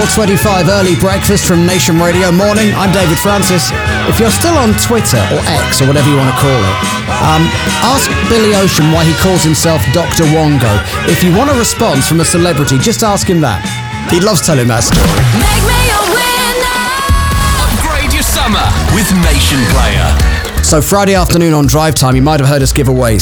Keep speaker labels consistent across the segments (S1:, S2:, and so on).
S1: 4:25 early breakfast from Nation Radio. Morning, I'm David Francis. If you're still on Twitter or X or whatever you want to call it, ask Billy Ocean why he calls himself Dr. Wongo. If you want a response from a celebrity, just ask him that. He loves telling that story.
S2: Make me a winner.
S3: Upgrade your summer with Nation Player.
S1: So Friday afternoon on Drive Time, you might have heard us give away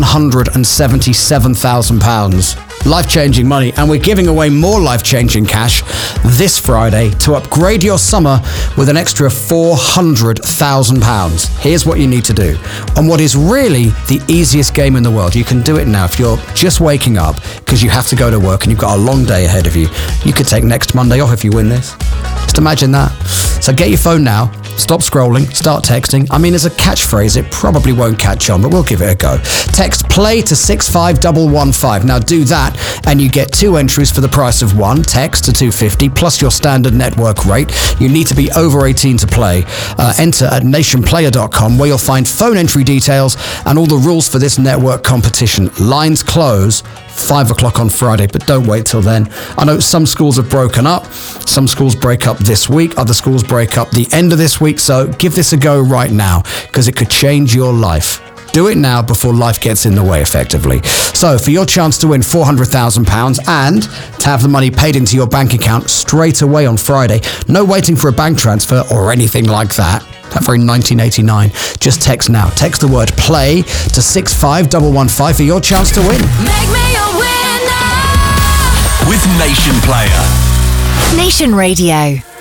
S1: £777,000. Life-changing money, and we're giving away more life-changing cash this Friday to upgrade your summer with an extra £400,000. Here's what you need to do on what is really the easiest game in the world. You can do it now if you're just waking up because you have to go to work and you've got a long day ahead of you. You could take next Monday off if you win this. Just imagine that. So get your phone now, stop scrolling, start texting. I mean, as a catchphrase, it probably won't catch on, but we'll give it a go. Text play to 65115. Now do that and you get 2 entries for the price of 1. Text to 250 plus your standard network rate. You need to be over 18 to play. Enter at nationplayer.com where you'll find phone entry details and all the rules for this network competition. Lines close 5 o'clock on Friday, but don't wait till then. I know some schools have broken up. Some schools break up this week. Other schools break up the end of this week. So give this a go right now because it could change your life. Do it now before life gets in the way, effectively. So for your chance to win £400,000 and to have the money paid into your bank account straight away on Friday, no waiting for a bank transfer or anything like that. That very 1989. Just text now. Text the word play to 65115 for your chance to win.
S2: Make me a winner.
S3: With Nation Player.
S4: Nation Radio.